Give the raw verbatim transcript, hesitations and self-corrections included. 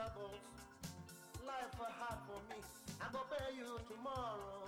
troubles. Life are hard for me. I go pay you tomorrow.